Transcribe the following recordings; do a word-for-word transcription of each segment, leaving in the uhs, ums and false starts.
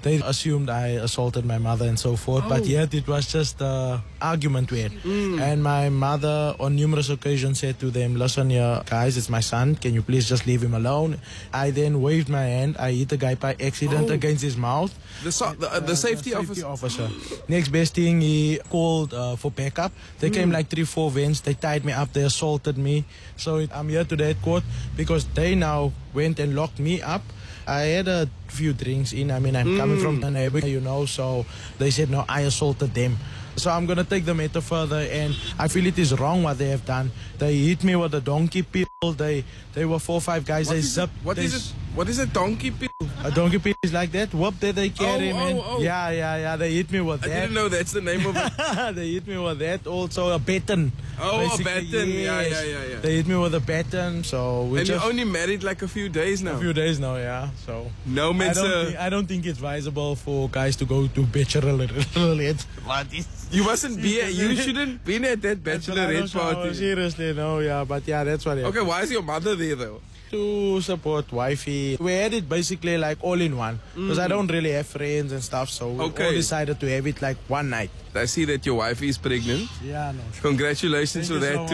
they assumed I assaulted my mother and so forth, oh. but yet it was just an argument we had. Mm. And my mother on numerous occasions said to them, listen here, guys, it's my son, can you please just leave him alone? I then waved my hand, I hit the guy by accident oh. against his mouth. The, so, the, uh, the, uh, safety, the safety officer. officer. Next best thing, he called uh, for backup. They mm. came like three, four vans, they tied me up, they assaulted me. So it, I'm here today at court because they now went and locked me up. I had a few drinks in. I mean, I'm mm. coming from the neighborhood, you know, so they said, no, I assaulted them. So I'm going to take the matter further, and I feel it is wrong what they have done. They hit me with a donkey pill. They they were four or five guys. What they is zipped. It? What is it? What is a donkey pill? A donkey pill is like that. Whoop that they carry, oh, man. Oh, oh. Yeah, yeah, yeah. They hit me with I that. I didn't know that's the name of it. They hit me with that. Also a baton. Oh, basically. a baton. Yes. Yeah, yeah, yeah, yeah. They hit me with a baton. So we and just, you're only married like a few days now. A few days now, yeah. So no, I mensen. don't, think, I don't think it's advisable for guys to go to bachelorette. What is? You mustn't be. You shouldn't be at that bachelorette party. Seriously, no, yeah, but yeah, that's what. Okay, why is your mother there though? To support wifey. We had it basically like all in one because mm-hmm. I don't really have friends and stuff, so we okay. all decided to have it like one night. I see that your wife is pregnant. Yeah, no. Sure. Congratulations Thank for that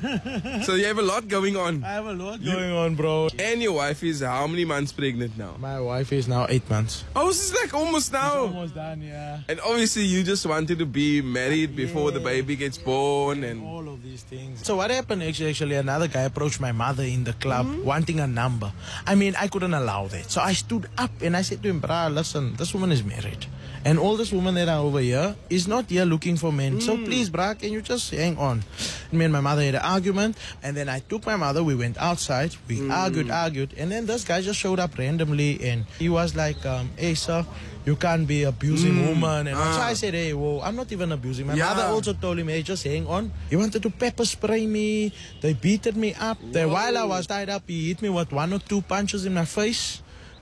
so too. So you have a lot going on. I have a lot you, going on, bro. And your wife is how many months pregnant now? My wife is now eight months. Oh, this is like almost now. It's almost done, yeah. And obviously you just wanted to be married before yeah. the baby gets born and all of these things. So what happened actually, actually another guy approached my mother in the club mm-hmm. wanting a number. I mean, I couldn't allow that. So I stood up and I said to him, brah, listen, this woman is married. And all this women that are over here is not here looking for men. Mm. So please, brah, can you just hang on? Me and my mother had an argument. And then I took my mother. We went outside. We mm. argued, argued. And then this guy just showed up randomly. And he was like, um, hey, sir, you can't be abusing mm. women. And ah. so I said, hey, whoa, I'm not even abusing. My yeah. mother also told him, hey, just hang on. He wanted to pepper spray me. They beated me up. Then while I was tied up, he hit me with one or two punches in my face.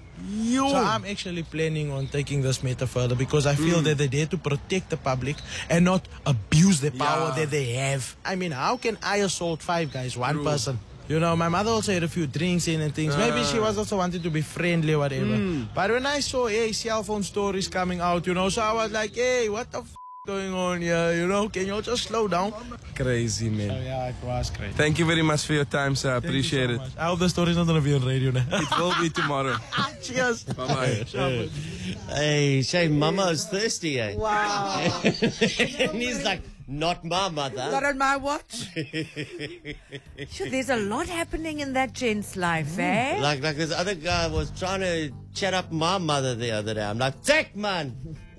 Yo. So I'm actually planning on taking this matter further because I feel mm. that they're there to protect the public and not abuse the power yeah. that they have. I mean, how can I assault five guys, one True. person? You know, my mother also had a few drinks in and things. Uh. Maybe she was also wanting to be friendly or whatever. Mm. But when I saw, hey, cell phone stories coming out, you know, so I was like, hey, what the f going on here? You know, can you just slow down? Crazy, man. So, yeah, it was crazy. Thank you very much for your time, sir. I appreciate so it. Much. I hope the story's not going to be on radio now. It will be tomorrow. Cheers. Bye-bye. Hey, hey, Shane, Mama is thirsty, eh? Wow. And he's like, not my mother. Not on my watch. Sure, there's a lot happening in that gent's life, eh? Like, like this other guy was trying to chat up my mother the other day. I'm like, take, man.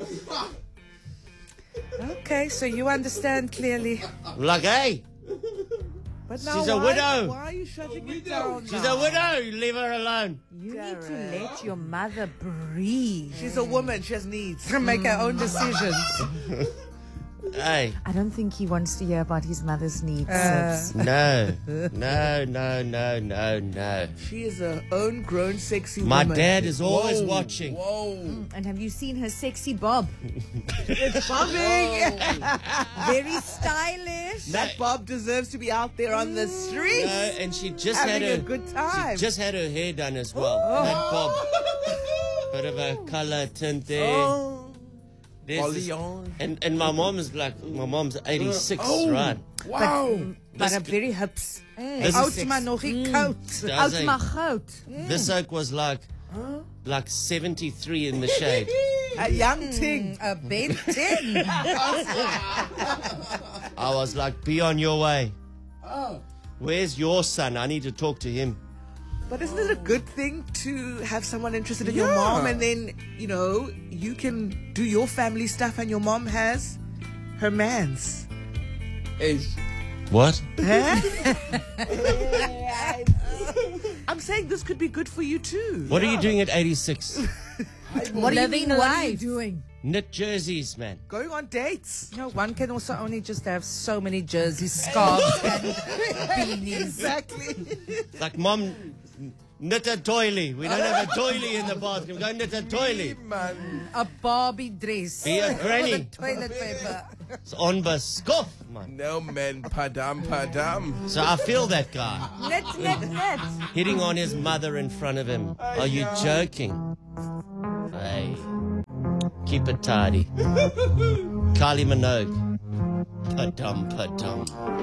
Okay, so you understand clearly. Like, hey. But now She's why, a widow. Why are you shutting it down She's now? a widow. You leave her alone. You need to let your mother breathe. She's a woman. She has needs to make her own decisions. Hey. I don't think he wants to hear about his mother's needs. Uh, no. No, no, no, no, no. She is her own grown sexy My woman. My dad is always Whoa. watching. Whoa. Mm, and have you seen her sexy bob? It's bobbing. Very stylish. That bob deserves to be out there on the street. No, and she just having had her, a good time. She just had her hair done as well. Oh. That bob. Bit of a color tint there. Oh. This, and and my mom is like, my mom's eighty-six, oh, right? Wow. But a very hips. Oud maar nog nie koud. Oud maar goud. This oak was like, huh? like seventy-three in the shade. A young ting. A big ting. I was like, be on your way. Oh. Where's your son? I need to talk to him. But isn't it a good thing to have someone interested in yeah. your mom, and then, you know, you can do your family stuff and your mom has her man's? Is what? Huh? I'm saying this could be good for you too. What yeah. are you doing at eighty-six? What are you mean, what are you doing? Knit jerseys, man. Going on dates. No, one can also only just have so many jerseys, scarves, and beanies. Exactly. Like, mom, knit a doily. We don't have a doily in the bathroom. Go knit a doily. A Barbie dress. Be a granny. Toilet paper. It's on the scoff, man. No, man. Padam, padam. So I feel that guy. Knit, knit, knit. Hitting on his mother in front of him. Are you joking? Hey. Keep it tidy. Kylie Minogue. Padum, padum.